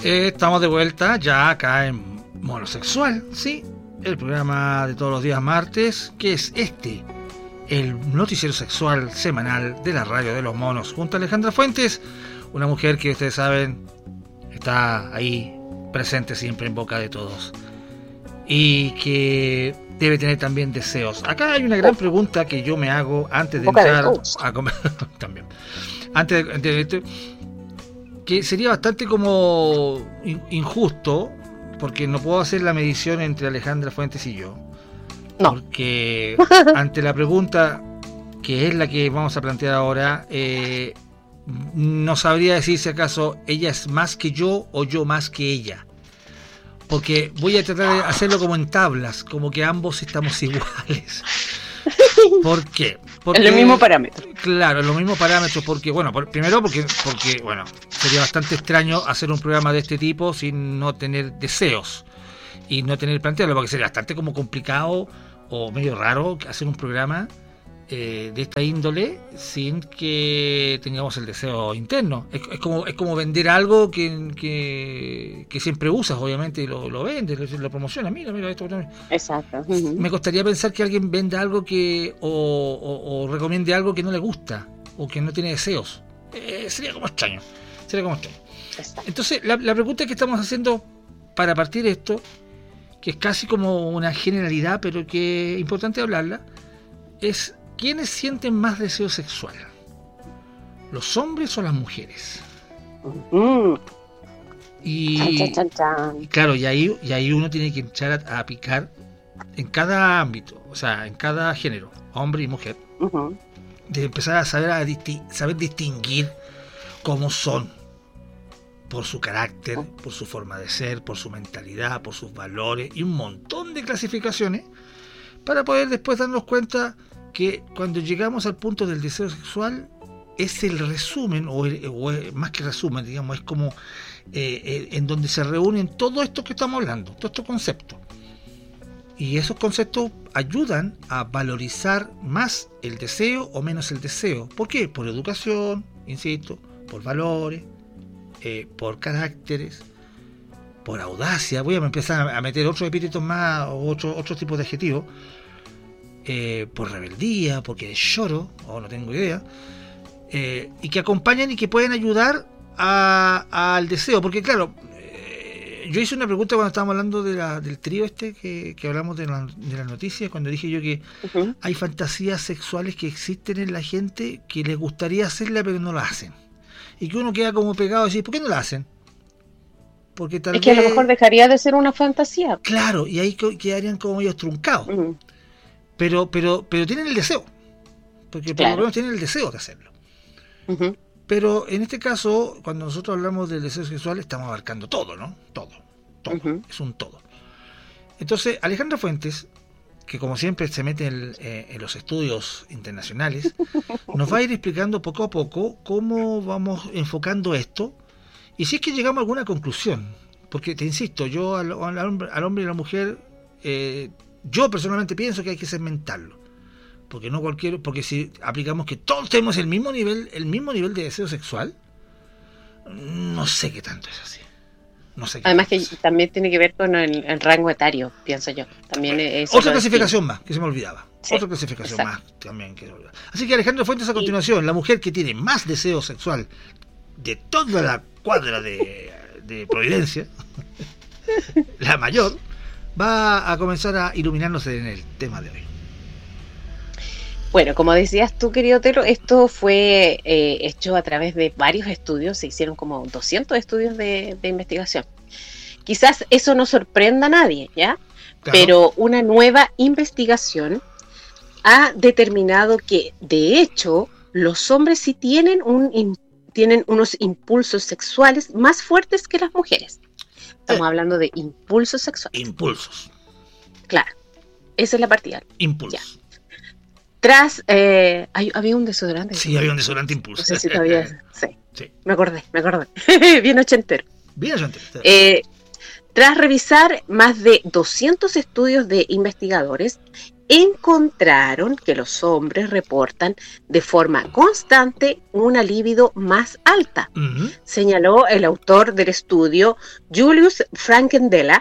Estamos de vuelta ya acá en Monosexual, sí, el programa de todos los días martes, que es el noticiero sexual semanal de la radio de los monos, junto a Alejandra Fuentes, una mujer que ustedes saben está ahí presente siempre en boca de todos y que debe tener también deseos. Acá hay una gran pregunta que yo me hago antes de entrar a comer también. Antes de que sería bastante como injusto, porque no puedo hacer la medición entre Alejandra Fuentes y yo. No. Porque ante la pregunta, que es la que vamos a plantear ahora, no sabría decir si acaso ella es más que yo o yo más que ella. Porque voy a tratar de hacerlo como en tablas, como que ambos estamos iguales. ¿Por qué? Porque, en los mismos parámetros. Claro, en los mismos parámetros, porque, bueno, primero porque bueno, sería bastante extraño hacer un programa de este tipo sin no tener deseos y no tener plantearlo, porque sería bastante como complicado o medio raro hacer un programa de esta índole sin que tengamos el deseo interno. Es como vender algo que siempre usas, obviamente, y lo vendes, lo promocionas. Mira esto. Exacto. Me costaría pensar que alguien venda algo o recomiende algo que no le gusta o que no tiene deseos. Sería como extraño. Entonces, la pregunta que estamos haciendo para partir esto, que es casi como una generalidad, pero que es importante hablarla, es: ¿quiénes sienten más deseo sexual? ¿Los hombres o las mujeres? Y claro, y ahí uno tiene que echar a picar en cada ámbito, o sea, en cada género, hombre y mujer, de empezar a saber distinguir cómo son, por su carácter, por su forma de ser, por su mentalidad, por sus valores y un montón de clasificaciones, para poder después darnos cuenta que cuando llegamos al punto del deseo sexual es el resumen, o más que resumen, digamos, es como en donde se reúnen todo esto que estamos hablando, todos estos conceptos. Y esos conceptos ayudan a valorizar más el deseo o menos el deseo. ¿Por qué? Por educación, insisto, por valores, por caracteres, por audacia. Voy a empezar a meter otros epítetos más, o otros tipos de adjetivos. Por rebeldía, porque es lloro, o no tengo idea, y que acompañan y que pueden ayudar al deseo, porque claro, yo hice una pregunta cuando estábamos hablando del trío que hablamos de las noticias, cuando dije yo que hay fantasías sexuales que existen en la gente que les gustaría hacerla pero no la hacen, y que uno queda como pegado y dice, ¿por qué no la hacen? Porque tal vez, a lo mejor dejaría de ser una fantasía. Claro, y ahí quedarían como ellos truncados. Pero tienen el deseo, porque por lo menos tienen el deseo de hacerlo. Pero en este caso, cuando nosotros hablamos del deseo sexual, estamos abarcando todo, ¿no? Todo. Es un todo. Entonces, Alejandra Fuentes, que como siempre se mete en los estudios internacionales, nos va a ir explicando poco a poco cómo vamos enfocando esto y si es que llegamos a alguna conclusión. Porque te insisto, yo al hombre y a la mujer, yo personalmente pienso que hay que segmentarlo, porque si aplicamos que todos tenemos el mismo nivel de deseo sexual, no sé qué tanto es así. Además que también tiene que ver con el rango etario, pienso yo. También otra clasificación más, que se me olvidaba. Otra clasificación más también que se me olvidaba. Así que Alejandra Fuentes, a continuación, la mujer que tiene más deseo sexual de toda la cuadra de Providencia, la mayor, va a comenzar a iluminarnos en el tema de hoy. Bueno, como decías tú, querido Telo, esto fue hecho a través de varios estudios, se hicieron como 200 estudios de investigación. Quizás eso no sorprenda a nadie, ¿ya? Claro. Pero una nueva investigación ha determinado que, de hecho, los hombres sí tienen unos impulsos sexuales más fuertes que las mujeres. Estamos hablando de impulsos sexuales. Impulsos. Claro, esa es la partida. Impulsos. Ya. Había un desodorante. Sí, había un desodorante impulso. No sé si todavía. Sí. Me acordé. Bien ochentero. Tras revisar más de 200 estudios de investigadores, encontraron que los hombres reportan de forma constante una libido más alta, señaló el autor del estudio Julius Frankenbach,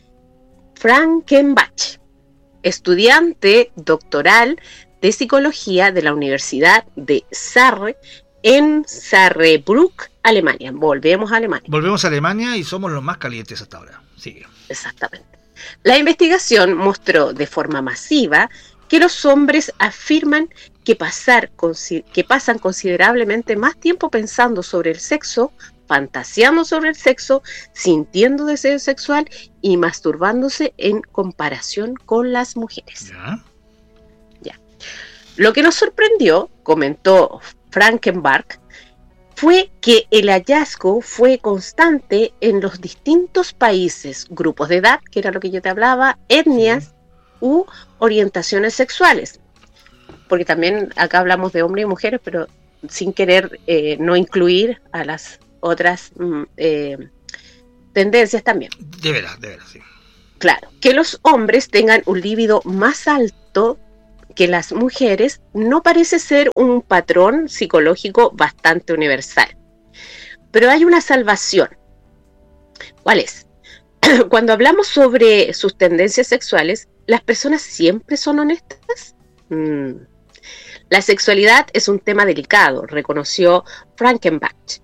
estudiante doctoral de psicología de la Universidad de Sarre en Saarbrücken, Alemania. Volvemos a Alemania y somos los más calientes hasta ahora. Sigue. Exactamente. La investigación mostró de forma masiva que los hombres afirman que pasan considerablemente más tiempo pensando sobre el sexo, fantaseando sobre el sexo, sintiendo deseo sexual y masturbándose en comparación con las mujeres. Ya. Lo que nos sorprendió, comentó Frankenbach, fue que el hallazgo fue constante en los distintos países, grupos de edad, que era lo que yo te hablaba, etnias u orientaciones sexuales. Porque también acá hablamos de hombres y mujeres, pero sin querer no incluir a las otras tendencias también. De veras, sí. Claro, que los hombres tengan un líbido más alto que las mujeres no parece ser un patrón psicológico bastante universal. Pero hay una salvación. ¿Cuál es? Cuando hablamos sobre sus tendencias sexuales, ¿las personas siempre son honestas? La sexualidad es un tema delicado, reconoció Frankenbach.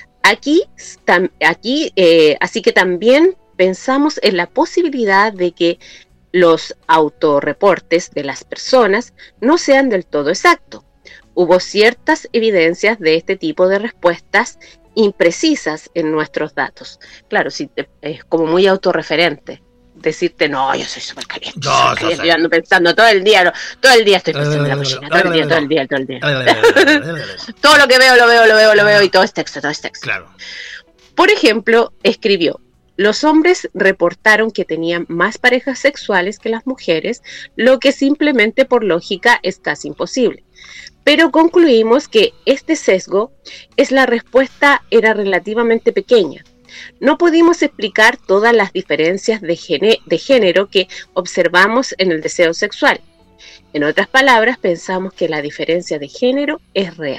Así que también pensamos en la posibilidad de que los autorreportes de las personas no sean del todo exactos. Hubo ciertas evidencias de este tipo de respuestas imprecisas en nuestros datos. Claro, si es como muy autorreferente. Decirte, no, yo soy súper caliente. Yo ando pensando todo el día estoy pensando en la cocina, todo el día. Todo lo que veo, lo veo y todo es texto. Claro. Por ejemplo, escribió: los hombres reportaron que tenían más parejas sexuales que las mujeres, lo que simplemente por lógica es casi imposible. Pero concluimos que este sesgo la respuesta era relativamente pequeña. No pudimos explicar todas las diferencias de género que observamos en el deseo sexual. En otras palabras, pensamos que la diferencia de género es real.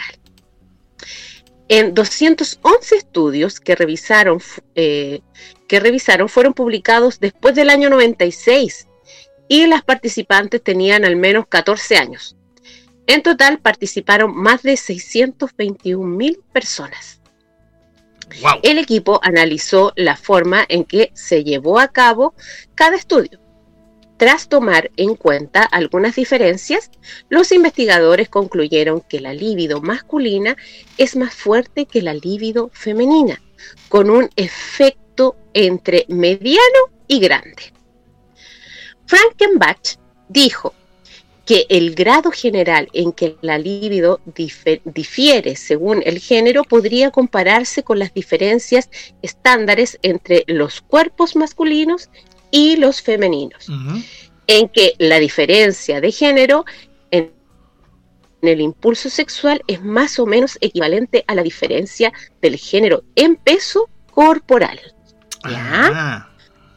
En 211 estudios que revisaron fueron publicados después del año 96 y las participantes tenían al menos 14 años. En total participaron más de 621,000 personas. Wow. El equipo analizó la forma en que se llevó a cabo cada estudio. Tras tomar en cuenta algunas diferencias, los investigadores concluyeron que la libido masculina es más fuerte que la libido femenina, con un efecto entre mediano y grande. Frankenbach dijo que el grado general en que la libido difiere según el género podría compararse con las diferencias estándares entre los cuerpos masculinos y los femeninos, en que la diferencia de género en el impulso sexual es más o menos equivalente a la diferencia del género en peso corporal. ¿Ya?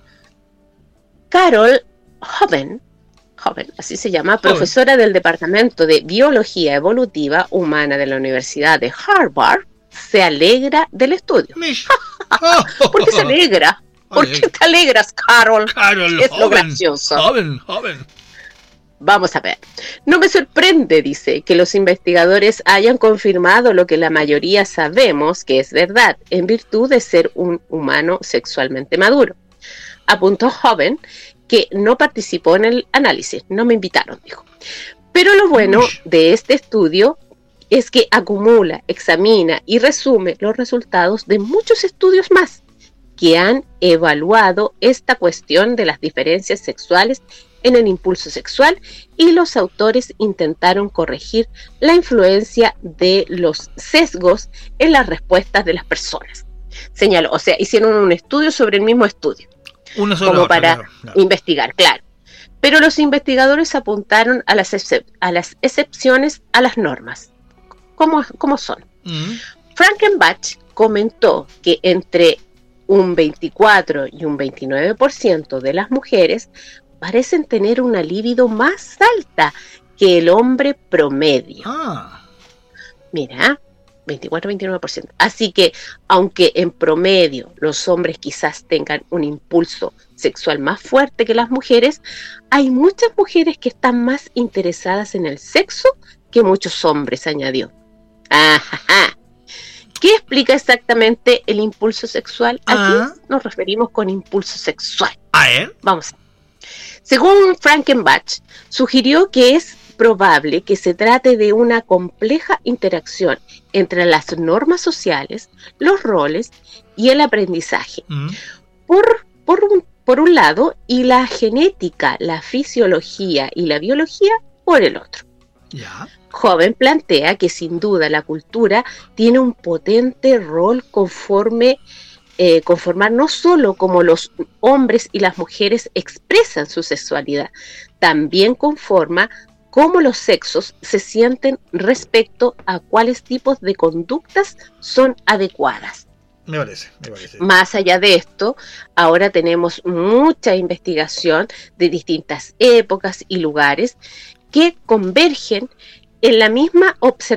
Carol Hoven, así se llama, profesora del Departamento de Biología Evolutiva Humana de la Universidad de Harvard, se alegra del estudio. ¿Por qué se alegra? ¿Por qué te alegras, Carol? Es lo gracioso. Joven. Vamos a ver. No me sorprende, dice, que los investigadores hayan confirmado lo que la mayoría sabemos que es verdad, en virtud de ser un humano sexualmente maduro. Apuntó Hoven, que no participó en el análisis, no me invitaron, dijo. Pero lo bueno de este estudio es que acumula, examina y resume los resultados de muchos estudios más que han evaluado esta cuestión de las diferencias sexuales en el impulso sexual, y los autores intentaron corregir la influencia de los sesgos en las respuestas de las personas. Señaló, o sea, hicieron un estudio sobre el mismo estudio, como para investigar, claro. Pero los investigadores apuntaron a las excepciones a las normas. ¿Cómo son? Frankenbach comentó que entre un 24 y un 29% de las mujeres parecen tener una libido más alta que el hombre promedio. Mira, 24-29%. Así que, aunque en promedio los hombres quizás tengan un impulso sexual más fuerte que las mujeres, hay muchas mujeres que están más interesadas en el sexo que muchos hombres, añadió. Ajá. ¿Qué explica exactamente el impulso sexual? Aquí nos referimos con impulso sexual. Vamos. Según Frankenbach, sugirió que es probable que se trate de una compleja interacción entre las normas sociales, los roles y el aprendizaje. Por un lado, y la genética, la fisiología y la biología por el otro. Joven plantea que sin duda la cultura tiene un potente rol conformar no solo cómo los hombres y las mujeres expresan su sexualidad, también conforma cómo los sexos se sienten respecto a cuáles tipos de conductas son adecuadas. Me parece. Más allá de esto, ahora tenemos mucha investigación de distintas épocas y lugares que convergen en la misma observación